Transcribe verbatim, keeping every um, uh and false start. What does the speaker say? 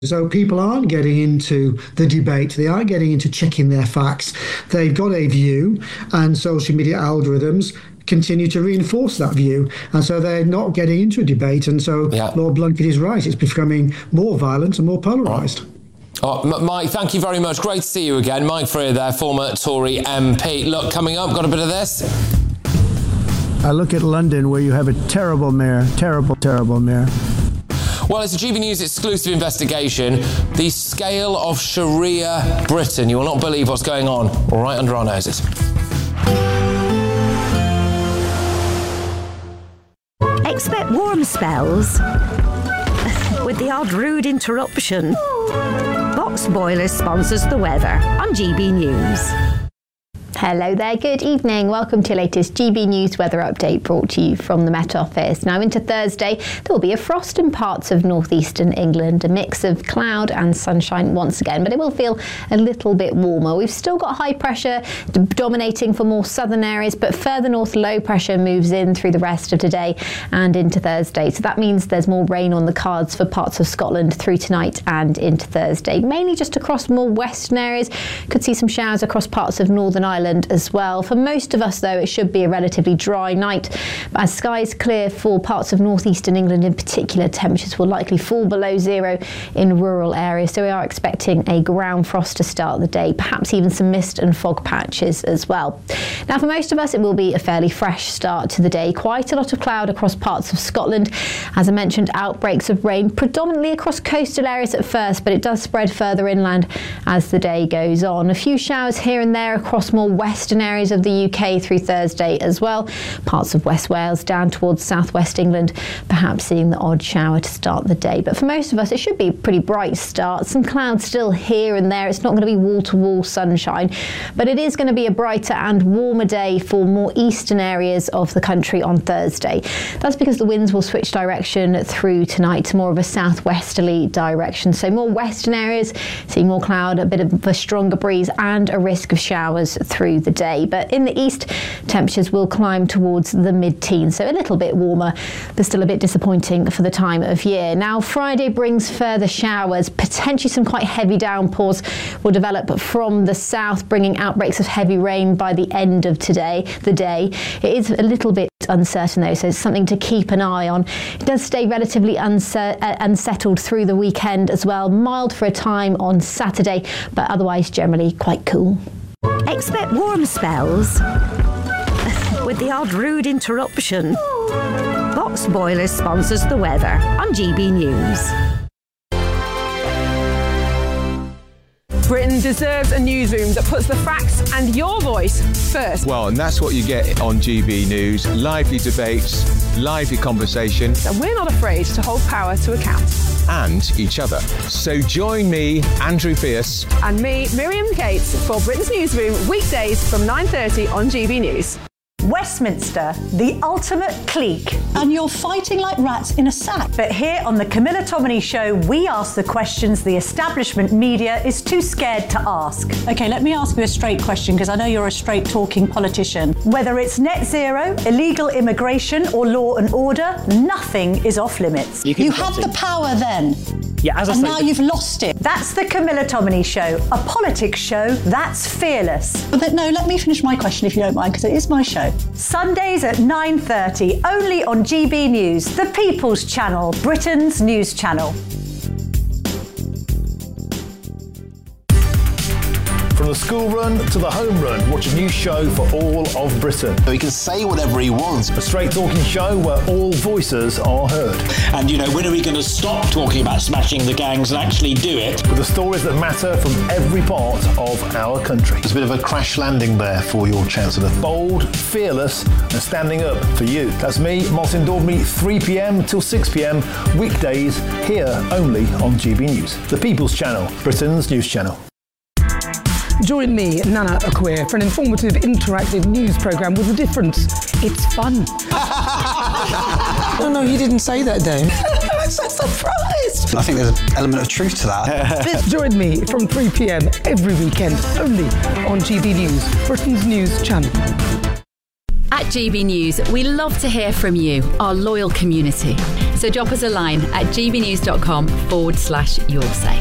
So people aren't getting into the debate. They aren't getting into checking their facts. They've got a view, and social media algorithms continue to reinforce that view. And so they're not getting into a debate. And so yeah. Lord Blunkett is right. It's becoming more violent and more polarised. Oh, Mike, thank you very much. Great to see you again. Mike Freer there, former Tory M P. Look, coming up, got a bit of this. I look at London, where you have a terrible mayor, terrible, terrible mayor. Well, it's a G B News exclusive investigation. The scale of Sharia Britain. You will not believe what's going on right under our noses. Expect warm spells with the odd rude interruption. Box Boilers sponsors the weather on G B News. Hello there, good evening. Welcome to your latest G B News weather update brought to you from the Met Office. Now into Thursday, there will be a frost in parts of northeastern England, a mix of cloud and sunshine once again, but it will feel a little bit warmer. We've still got high pressure dominating for more southern areas, but further north low pressure moves in through the rest of today and into Thursday. So that means there's more rain on the cards for parts of Scotland through tonight and into Thursday. Mainly just across more western areas. Could see some showers across parts of Northern Ireland as well. For most of us, though, it should be a relatively dry night. As skies clear for parts of northeastern England in particular, temperatures will likely fall below zero in rural areas. So we are expecting a ground frost to start the day, perhaps even some mist and fog patches as well. Now, for most of us, it will be a fairly fresh start to the day. Quite a lot of cloud across parts of Scotland. As I mentioned, outbreaks of rain predominantly across coastal areas at first, but it does spread further inland as the day goes on. A few showers here and there across more western areas of the U K through Thursday as well. Parts of West Wales down towards southwest England, perhaps seeing the odd shower to start the day. But for most of us, it should be a pretty bright start. Some clouds still here and there. It's not going to be wall-to-wall sunshine, but it is going to be a brighter and warmer day for more eastern areas of the country on Thursday. That's because the winds will switch direction through tonight to more of a southwesterly direction. So more western areas, seeing more cloud, a bit of a stronger breeze and a risk of showers through the day. But in the east, temperatures will climb towards the mid-teens, so a little bit warmer, but still a bit disappointing for the time of year. Now, Friday brings further showers, potentially some quite heavy downpours will develop from the south, bringing outbreaks of heavy rain by the end of today, the day. It is a little bit uncertain though, so it's something to keep an eye on. It does stay relatively uncer- uh, unsettled through the weekend as well, mild for a time on Saturday, but otherwise generally quite cool. Expect warm spells with the odd rude interruption. Box Boilers sponsors the weather on G B News. Britain deserves a newsroom that puts the facts and your voice first. Well, and that's what you get on G B News. Lively debates, lively conversation. And we're not afraid to hold power to account. And each other. So join me, Andrew Pierce. And me, Miriam Cates, for Britain's Newsroom, weekdays from nine thirty on G B News. Westminster, the ultimate clique. And you're fighting like rats in a sack. But here on the Camilla Tominey Show, we ask the questions the establishment media is too scared to ask. OK, let me ask you a straight question, because I know you're a straight-talking politician. Whether it's net zero, illegal immigration or law and order, nothing is off limits. You, you had the power then. Yeah, as I and say, now you've lost it. That's the Camilla Tominey Show, a politics show that's fearless. But then, no, let me finish my question if you don't mind, because it is my show. Sundays at nine thirty, only on G B News, the People's Channel, Britain's news channel. From the school run to the home run, watch a new show for all of Britain. So he can say whatever he wants. A straight talking show where all voices are heard. And, you know, when are we going to stop talking about smashing the gangs and actually do it? With the stories that matter from every part of our country. There's a bit of a crash landing there for your Chancellor. Bold, fearless and standing up for you. That's me, Martin Daubney, three p.m. till six p.m. weekdays here only on G B News. The People's Channel, Britain's news channel. Join me, Nana Akua, for an informative, interactive news programme with a difference. It's fun. No, no, you didn't say that, Dave. I'm so surprised. I think there's an element of truth to that. Join me from three p.m. every weekend, only on G B News, Britain's news channel. At G B News, we love to hear from you, our loyal community. So drop us a line at gbnews.com forward slash your say.